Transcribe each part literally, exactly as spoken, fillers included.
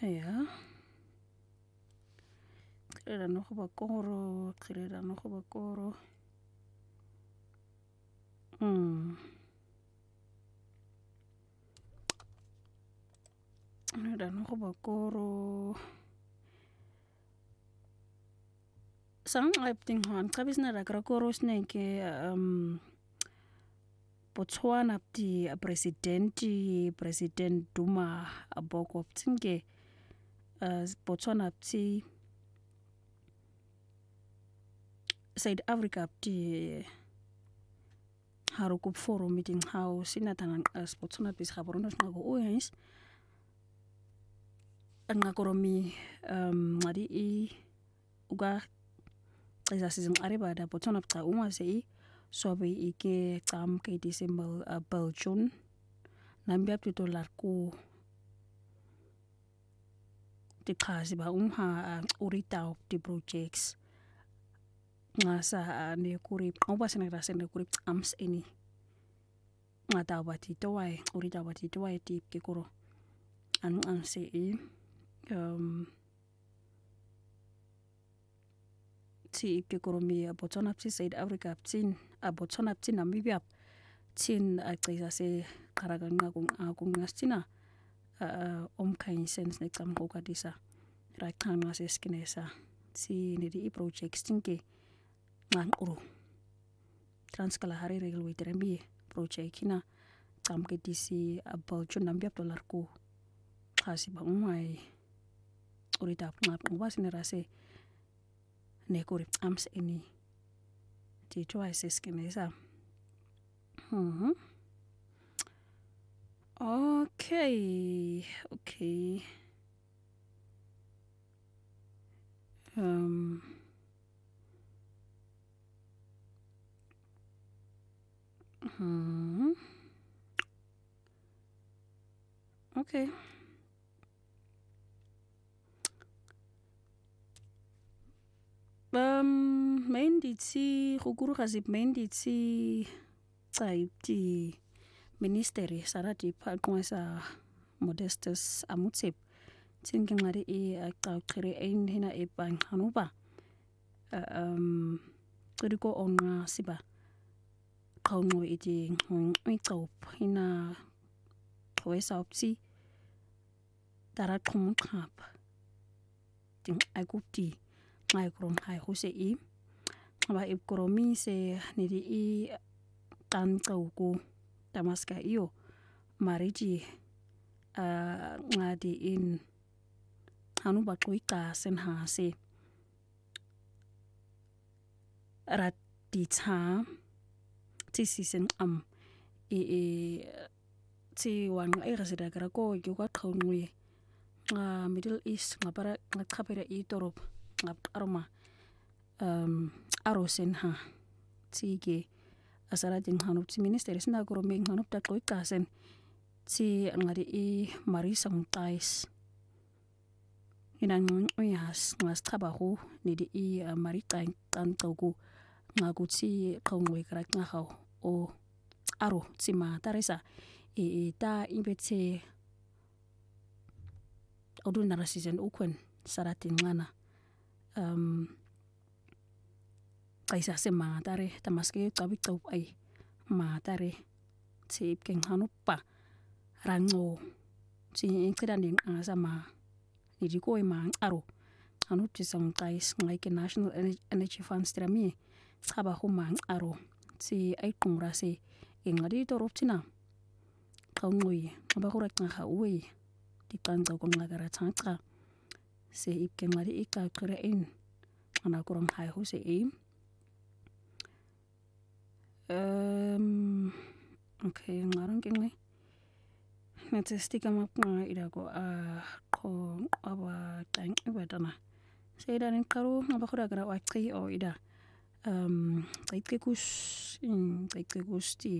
ja qhirela no go bakoro qhirela no go bakoro mm qhirela no go bakoro sang acting han qabisna ra krakoro snake um Botswana di presidenti president Duma aboko tsinge uh, Botswana tsi South Africa di harukup forum meeting house ina tangan as Botswana bis khaborona snako oyens ngakoromi um ngadi I uga qiza sizing aribada Botswana bqa uma sei sobe ike qam ke December uh, Belgium nambia pito larku diqhazi ba umha uh, urita di projects ngasa uh, ne kuri ngoba senera sene kuri ams ini ngata bati toy urita bati toy tip ke koro an an sei um ti ke koro mi Botswana psi South Africa psin a Botswana psin Namibia tin aqiza se qaraganqa kung akungastina uh, omkhain sense ne qam ko kadisa raqhanga se skinesa si ne di projects tinke nganquru Transkalahari Railway Trambi project kina qam ke disi Belgium Namibia dollar ko khasi ba umai urita ngap ngwas ne rase ne kuri ams ini di choices kinesa mhm okay okay um mhm okay um menditsi gukuru gasip menditsi tsaipti ministry sarati phaqwesa Modestus Amutsep tsinke ngari I aqaqire ein hina ebang hanuba um qiriko onna siba qawno iti ngiqop hina qwesa opsi tara qhumqhap ting akuti ngai krom hai huse I ba ikromi se nidi I tan qawku tamaska iyo mariji uh, ngadi in hanu baqoika sen ha se ratitha tisisen am e e ti wan ai rasida krako yuka qhawnwi nga Middle East nga para nga khapera I torop nga aroma um arosen ha tige asara ding hanup ti minister sina korome hanup ta qoika sen ti ngari I marisang tais inang uyas ngas tabahu ni di I uh, maritain tan togu ngaku ti qongwe krak ngaho o aro ti ma taresa e e ta imbetse odun na season ukwen saratin ngana um kaisa se ma tare tamaske qabi qau ai ma tare ti ken hanupa rango ti inqidaning asama ni di ko ma aro hanu ti song tais ngai ke National Energy Funds trami tsaba ho ma aro ti ai qura se ingadi to roptina qawngui ba ho rakna ha uwe di kanza ko ngagara tsaka se ipke ngari ika qira in ana kurang hai ho se e um okay ngarang kengai natsistika mapna ida ko a ko aba tang ibadana se ida nin karu ngaba khura gara wa qi o ida um qaitke kus in qaitke gusti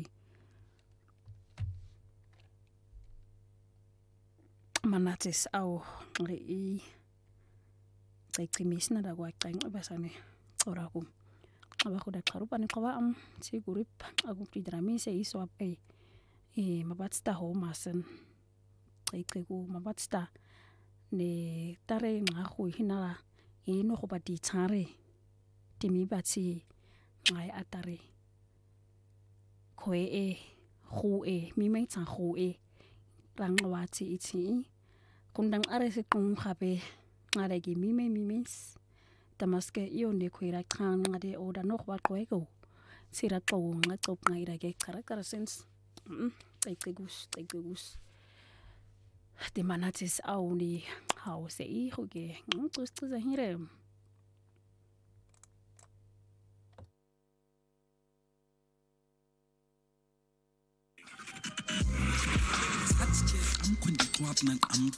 manatis au ngri I qaitke misna da wa tang ibasane ora ko aba khuda qaru pani qawa am si gurip agu tidrami se iswap ai e mabatsta ho masen qaitke ku mabatsta ne tare ngago hina eno go ba di tshare timi batsi ngai atare koe e go e mi mai tsa go e rang watsi itsi kundang are se kung gabe ngare gi mi mai mi mis tamaske io ne koira kan ngade oda no ba qoego sira qo nga qop ngaira ke qara qara sense mm qiqigus qiqigus de manatis auni how se i goge ngcus qiza hire Satske am kundi kwat nan am